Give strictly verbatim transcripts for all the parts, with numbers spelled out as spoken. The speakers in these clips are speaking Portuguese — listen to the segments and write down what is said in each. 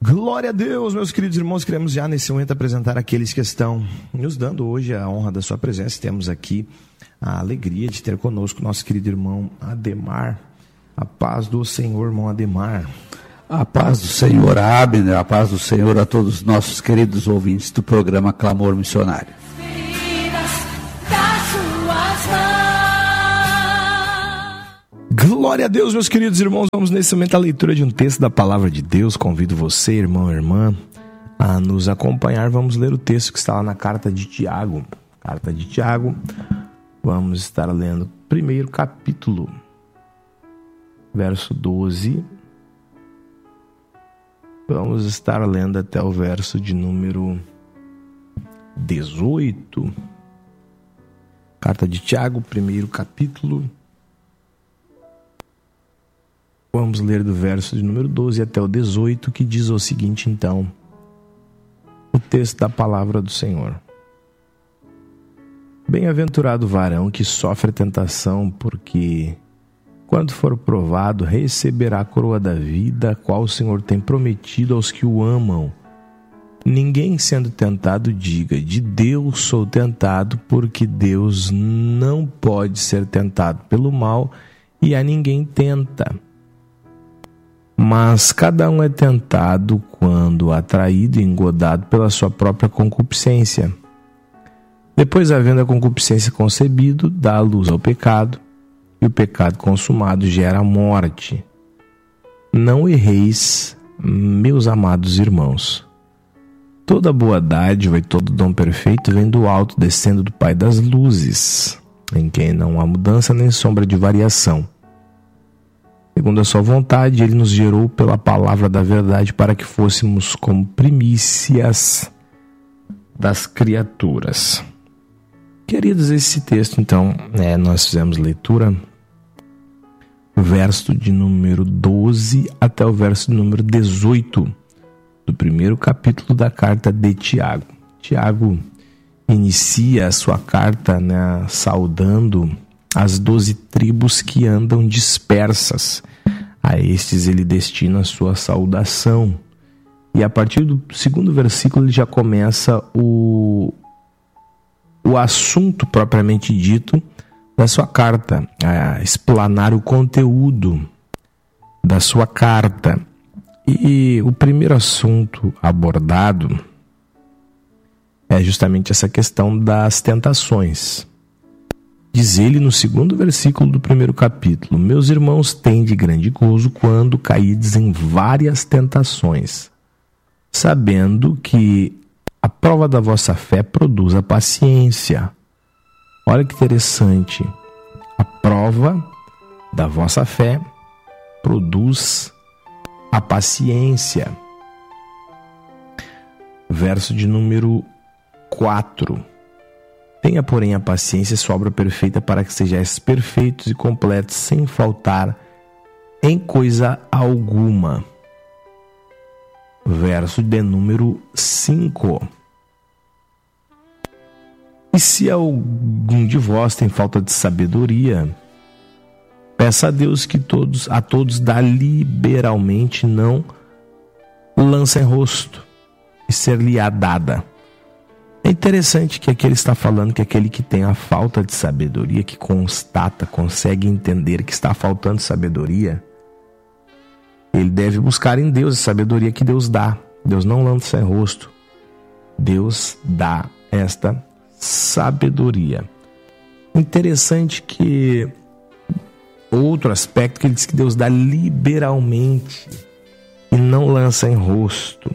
Glória a Deus, meus queridos irmãos, queremos já nesse momento apresentar aqueles que estão nos dando hoje a honra da sua presença. Temos aqui a alegria de ter conosco nosso querido irmão Ademar. A paz do Senhor, irmão Ademar. A paz do Senhor, Abner, a paz do Senhor a todos os nossos queridos ouvintes do programa Clamor Missionário. Glória a Deus, meus queridos irmãos, vamos nesse momento à leitura de um texto da Palavra de Deus. Convido você, irmão e irmã, a nos acompanhar. Vamos ler o texto que está lá na carta de Tiago. Carta de Tiago, vamos estar lendo o primeiro capítulo, verso doze. Vamos estar lendo até o verso de número dezoito. Carta de Tiago, primeiro capítulo. Vamos ler do verso de número doze até o dezoito, que diz o seguinte, então, o texto da palavra do Senhor. Bem-aventurado o varão que sofre tentação, porque, quando for provado, receberá a coroa da vida, a qual o Senhor tem prometido aos que o amam. Ninguém sendo tentado diga, de Deus sou tentado, porque Deus não pode ser tentado pelo mal, e a ninguém tenta. Mas cada um é tentado quando atraído e engodado pela sua própria concupiscência. Depois, havendo a concupiscência concebido, dá a luz ao pecado, e o pecado consumado gera a morte. Não erreis, meus amados irmãos. Toda boa dádiva e todo dom perfeito vem do alto, descendo do Pai das luzes, em quem não há mudança nem sombra de variação. Segundo a sua vontade, ele nos gerou pela palavra da verdade para que fôssemos como primícias das criaturas. Queridos, esse texto, então, é, nós fizemos leitura, verso de número doze até o verso de número dezoito, do primeiro capítulo da carta de Tiago. Tiago inicia a sua carta, né, saudando as doze tribos que andam dispersas. A estes ele destina a sua saudação. E a partir do segundo versículo ele já começa o, o assunto propriamente dito da sua carta, a explanar o conteúdo da sua carta. E o primeiro assunto abordado é justamente essa questão das tentações. Diz ele no segundo versículo do primeiro capítulo: meus irmãos, tende grande gozo quando caídes em várias tentações, sabendo que a prova da vossa fé produz a paciência. Olha que interessante. A prova da vossa fé produz a paciência. Verso de número quatro. Tenha, porém, a paciência e sua obra perfeita para que sejais perfeitos e completos, sem faltar em coisa alguma. Verso de número cinco. E se algum de vós tem falta de sabedoria, peça a Deus que todos, a todos dá liberalmente, não lança em rosto, e ser-lhe-á dada. É interessante que aqui ele está falando que aquele que tem a falta de sabedoria, que constata, consegue entender que está faltando sabedoria, ele deve buscar em Deus a sabedoria que Deus dá. Deus não lança em rosto. Deus dá esta sabedoria. Interessante que outro aspecto que ele diz que Deus dá liberalmente e não lança em rosto.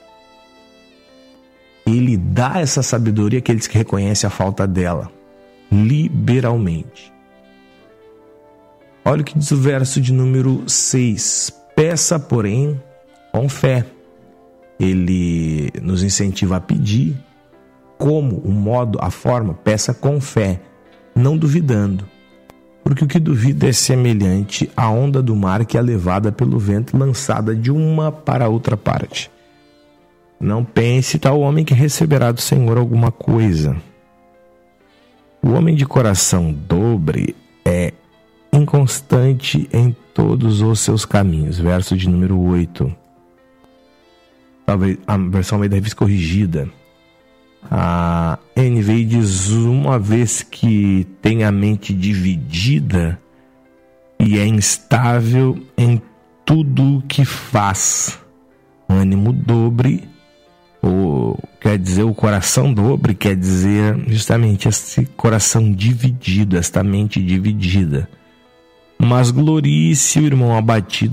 Ele dá essa sabedoria àqueles que reconhecem a falta dela, liberalmente. Olha o que diz o verso de número seis. Peça, porém, com fé. Ele nos incentiva a pedir. Como? O modo, a forma? Peça com fé, não duvidando. Porque o que duvida é semelhante à onda do mar que é levada pelo vento, lançada de uma para outra parte. Não pense tal homem que receberá do Senhor alguma coisa. O homem de coração dobre é inconstante em todos os seus caminhos. Verso de número oito. talvez a versão Almeida Revista Corrigida. A N V I diz: uma vez que tem a mente dividida e é instável em tudo o que faz, ânimo dobre, ou quer dizer o coração dobre, quer dizer justamente esse coração dividido, esta mente dividida. Mas glorie-se o irmão abatido